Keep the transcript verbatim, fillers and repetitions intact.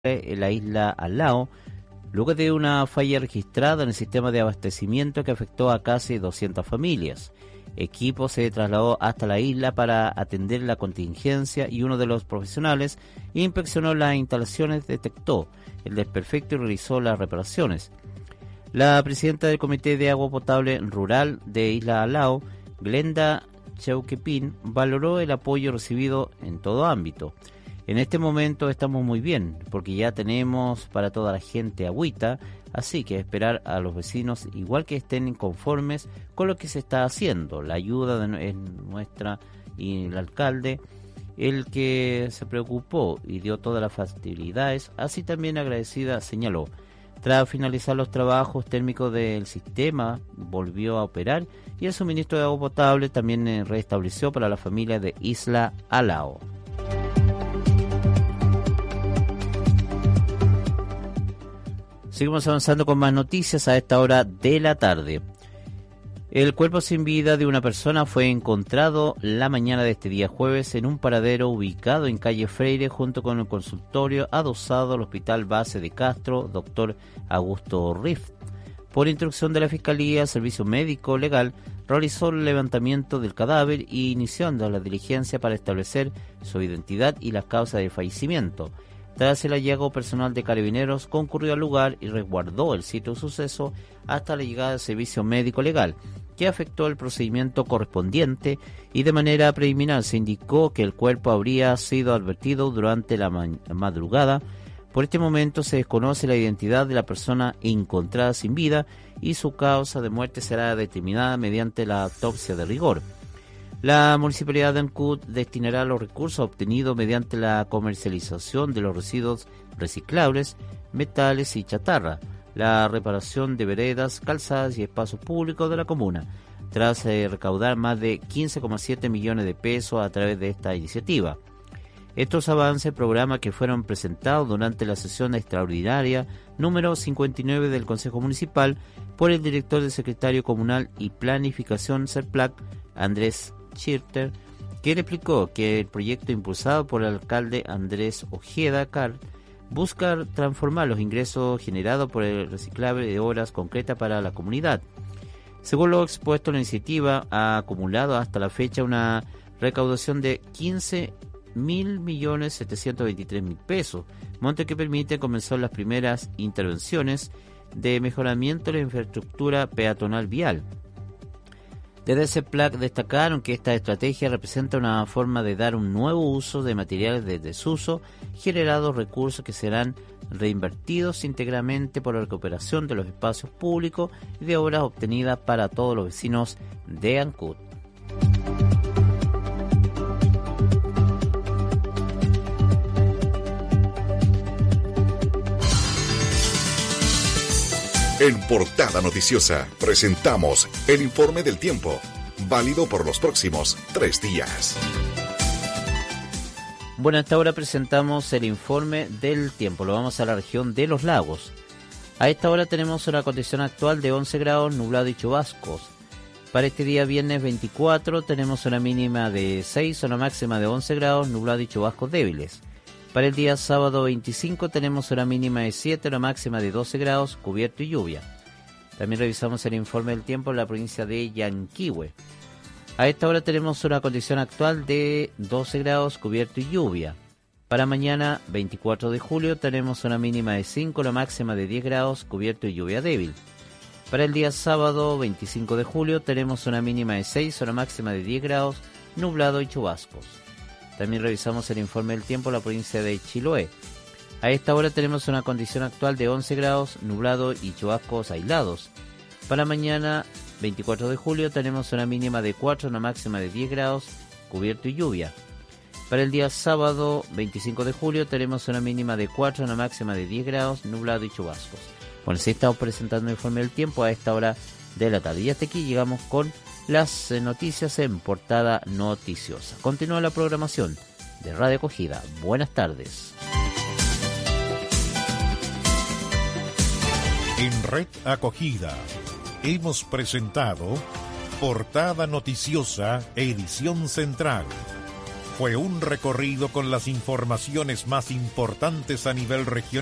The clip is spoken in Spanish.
en la isla al lado, luego de una falla registrada en el sistema de abastecimiento que afectó a casi doscientas familias. Equipo se trasladó hasta la isla para atender la contingencia y uno de los profesionales inspeccionó las instalaciones, detectó el desperfecto y realizó las reparaciones. La presidenta del Comité de Agua Potable Rural de Isla Alao, Glenda Chauquepin, valoró el apoyo recibido en todo ámbito. En este momento estamos muy bien, porque ya tenemos para toda la gente agüita, así que esperar a los vecinos igual que estén conformes con lo que se está haciendo. La ayuda de es nuestra y el alcalde, el que se preocupó y dio todas las facilidades, así también agradecida, señaló. Tras finalizar los trabajos térmicos del sistema, volvió a operar y el suministro de agua potable también restableció para la familia de Isla Alao. Seguimos avanzando con más noticias a esta hora de la tarde. El cuerpo sin vida de una persona fue encontrado la mañana de este día jueves en un paradero ubicado en calle Freire junto con el consultorio adosado al Hospital Base de Castro, doctor Augusto Riff. Por instrucción de la Fiscalía, el Servicio Médico Legal realizó el levantamiento del cadáver y iniciando la diligencia para establecer su identidad y las causas del fallecimiento. Tras el hallazgo, personal de Carabineros concurrió al lugar y resguardó el sitio de suceso hasta la llegada del Servicio Médico Legal, que afectó el procedimiento correspondiente y de manera preliminar se indicó que el cuerpo habría sido advertido durante la ma- madrugada. Por este momento se desconoce la identidad de la persona encontrada sin vida y su causa de muerte será determinada mediante la autopsia de rigor. La Municipalidad de Ancud destinará los recursos obtenidos mediante la comercialización de los residuos reciclables, metales y chatarra, la reparación de veredas, calzadas y espacios públicos de la comuna, tras eh, recaudar más de quince coma siete millones de pesos a través de esta iniciativa. Estos avances, programa que fueron presentados durante la sesión extraordinaria número cincuenta y nueve del Consejo Municipal por el director del Secretario Comunal y Planificación CERPLAC, Andrés Schirter, quien explicó que el proyecto impulsado por el alcalde Andrés Ojeda Car busca transformar los ingresos generados por el reciclable de obras concretas para la comunidad. Según lo expuesto, la iniciativa ha acumulado hasta la fecha una recaudación de quince mil millones setecientos veintitrés mil pesos, monto que permite comenzar las primeras intervenciones de mejoramiento de la infraestructura peatonal vial. Desde CEPLAC destacaron que esta estrategia representa una forma de dar un nuevo uso de materiales de desuso, generados recursos que serán reinvertidos íntegramente por la recuperación de los espacios públicos y de obras obtenidas para todos los vecinos de Ancud. En Portada Noticiosa presentamos el informe del tiempo, válido por los próximos tres días. Bueno, hasta ahora presentamos el informe del tiempo. Lo vamos a la región de Los Lagos. A esta hora tenemos una condición actual de once grados, nublado y chubascos. Para este día viernes veinticuatro tenemos una mínima de seis, una máxima de once grados, nublado y chubascos débiles. Para el día sábado veinticinco tenemos una mínima de siete, una máxima de doce grados, cubierto y lluvia. También revisamos el informe del tiempo en la provincia de Yanquihue. A esta hora tenemos una condición actual de doce grados, cubierto y lluvia. Para mañana veinticuatro de julio tenemos una mínima de cinco, una máxima de diez grados, cubierto y lluvia débil. Para el día sábado veinticinco de julio tenemos una mínima de seis, una máxima de diez grados, nublado y chubascos. También revisamos el informe del tiempo en la provincia de Chiloé. A esta hora tenemos una condición actual de once grados, nublado y chubascos aislados. Para mañana, veinticuatro de julio, tenemos una mínima de cuatro, una máxima de diez grados, cubierto y lluvia. Para el día sábado, veinticinco de julio, tenemos una mínima de cuatro, una máxima de diez grados, nublado y chubascos. Bueno, sí estamos presentando el informe del tiempo a esta hora de la tarde. Y hasta aquí llegamos con las noticias en Portada Noticiosa. Continúa la programación de Radio Acogida. Buenas tardes. En Red Acogida hemos presentado Portada Noticiosa, edición central. Fue un recorrido con las informaciones más importantes a nivel regional